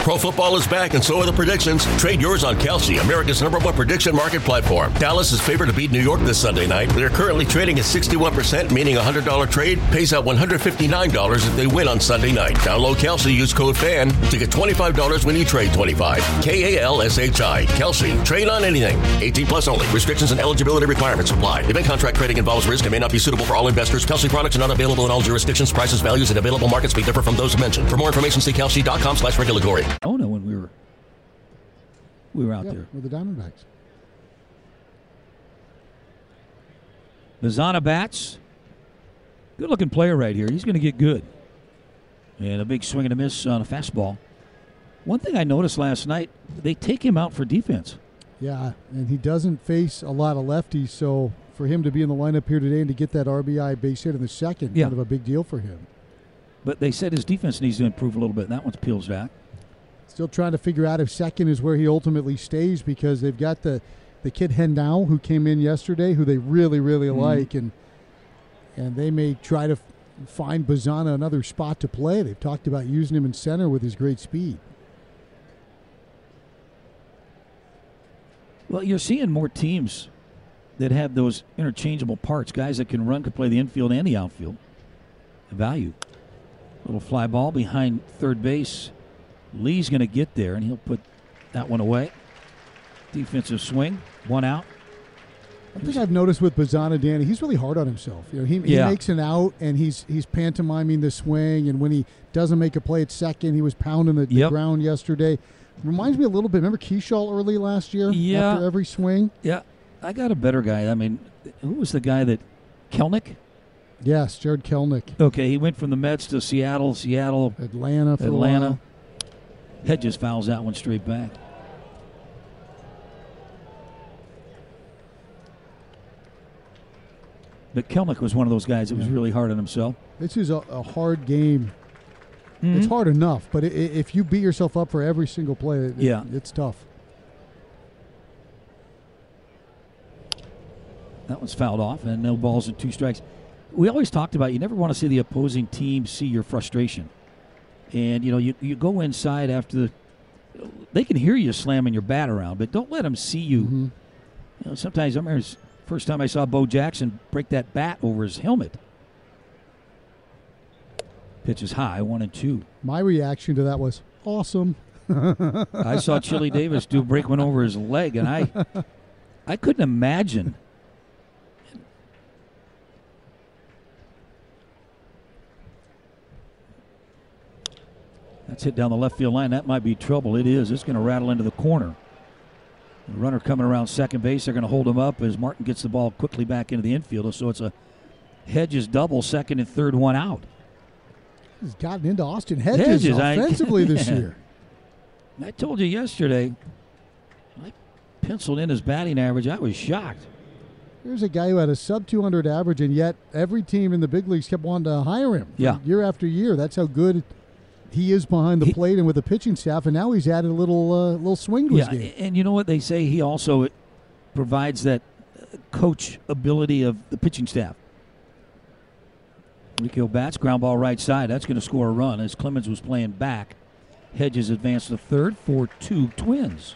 Pro football is back, and so are the predictions. Trade yours on Kalshi, America's #1 prediction market platform. Dallas is favored to beat New York this Sunday night. They're currently trading at 61%, meaning a $100 trade pays out $159 if they win on Sunday night. Download Kalshi, use code FAN to get $25 when you trade 25. Kalshi. Kalshi. Trade on anything. 18 plus only. Restrictions and eligibility requirements apply. Event contract trading involves risk and may not be suitable for all investors. Kalshi products are not available in all jurisdictions. Prices, values, and available markets may differ from those mentioned. For more information, see kalshi.com/regulatory. Oh no, when we were out there with the Diamondbacks. Bazana bats. Good looking player right here. He's going to get good. And a big swing and a miss on a fastball. One thing I noticed last night, they take him out for defense. Yeah, and he doesn't face a lot of lefties, so for him to be in the lineup here today and to get that RBI base hit in the second, kind of a big deal for him. But they said his defense needs to improve a little bit, and that one peels back. Still trying to figure out if second is where he ultimately stays, because they've got the kid Hendao who came in yesterday, who they really, really like, and they may try to find Bazana another spot to play. They've talked about using him in center with his great speed. Well, you're seeing more teams that have those interchangeable parts, guys that can run, can play the infield and the outfield. Value. Little fly ball behind third base. Lee's going to get there, and he'll put that one away. Defensive swing, one out. I think I've noticed with Bazana, Danny, he's really hard on himself. You know, he makes an out, and he's pantomiming the swing, and when he doesn't make a play at second, he was pounding the ground yesterday. Reminds me a little bit. Remember Keyshaw early last year? Yeah. After every swing? Yeah. I got a better guy. I mean, who was the guy that... Kelnick? Yes, Jared Kelnick. Okay, he went from the Mets to Seattle, Atlanta for a while. Hedges fouls that one straight back. But Kelnick was one of those guys that was really hard on himself. This is a hard game. It's hard enough, but if you beat yourself up for every single play, it's tough. That one's fouled off, and no balls and 2 strikes. We always talked about you never want to see the opposing team see your frustration. And, you go inside after they can hear you slamming your bat around, but don't let them see you. Sometimes I remember the first time I saw Bo Jackson break that bat over his helmet. Pitch is high, 1-2. My reaction to that was awesome. I saw Chili Davis break one over his leg, and I couldn't imagine. That's hit down the left field line. That might be trouble. It is. It's going to rattle into the corner. The runner coming around second base. They're going to hold him up as Martin gets the ball quickly back into the infield. So it's a Hedges double, second and third, one out. He's gotten into Austin Hedges offensively this year. I told you yesterday, I penciled in his batting average. I was shocked. Here's a guy who had a sub-200 average, and yet every team in the big leagues kept wanting to hire him year after year. That's how good he is behind the plate and with the pitching staff, and now he's added a little swing to his game. And you know what they say? He also provides that coach ability of the pitching staff. Rico bats, ground ball right side. That's going to score a run as Clemens was playing back. Hedges advanced to third, 4-2 Twins.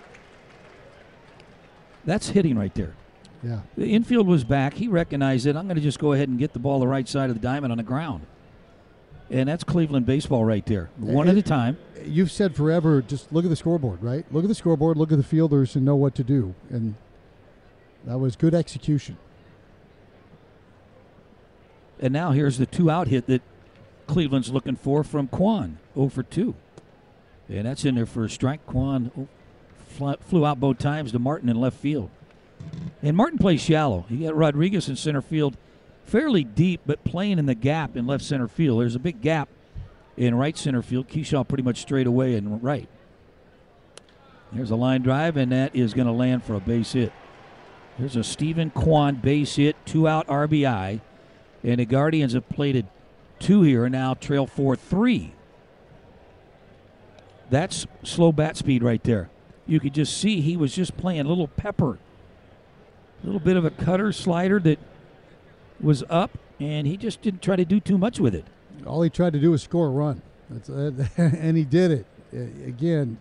That's hitting right there. Yeah. The infield was back. He recognized it. I'm going to just go ahead and get the ball the right side of the diamond on the ground. And that's Cleveland baseball right there. One at a time. You've said forever, just look at the scoreboard, right? Look at the scoreboard, look at the fielders, and know what to do. And that was good execution. And now here's the 2-out hit that Cleveland's looking for from Kwan, 0-2. And that's in there for a strike. Kwan flew out both times to Martin in left field. And Martin plays shallow. You got Rodriguez in center field, fairly deep, but playing in the gap in left center field. There's a big gap in right center field. Keyshaw pretty much straight away and right. There's a line drive, and that is going to land for a base hit. There's a Stephen Kwan base hit, 2-out RBI. And the Guardians have plated 2 here and now trail 4-3. That's slow bat speed right there. You could just see he was just playing a little pepper. A little bit of a cutter slider that was up, and he just didn't try to do too much with it. All he tried to do was score a run. And he did it. Again,